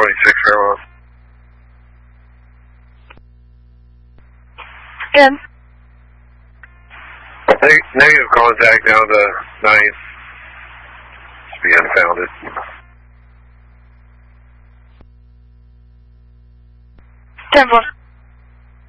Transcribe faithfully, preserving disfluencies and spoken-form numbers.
twenty-six, farewell. Good. Neg negative contact down to ninth. Should be unfounded. ten four.